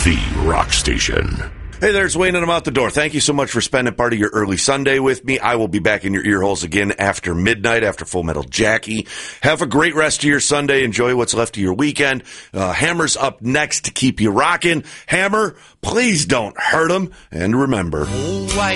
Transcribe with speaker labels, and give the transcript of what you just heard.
Speaker 1: the rock station.
Speaker 2: Hey, there's Wayne, and I'm out the door. Thank you so much for spending part of your early Sunday with me. I will be back in your ear holes again after midnight, after Full Metal Jackie. Have a great rest of your Sunday. Enjoy what's left of your weekend. Hammer's up next to keep you rocking. Hammer, please don't hurt him. And remember...